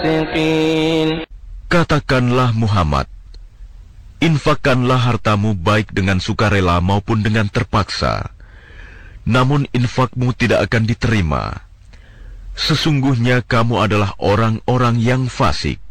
Katakanlah Muhammad, infakkanlah hartamu baik dengan sukarela maupun dengan terpaksa. Namun infakmu tidak akan diterima. Sesungguhnya kamu adalah orang-orang yang fasik.